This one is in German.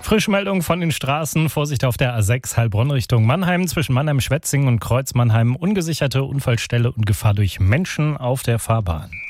Frischmeldung von den Straßen. Vorsicht auf der A6 Heilbronn Richtung Mannheim. Zwischen Mannheim-Schwetzingen und Kreuz Mannheim ungesicherte Unfallstelle und Gefahr durch Menschen auf der Fahrbahn.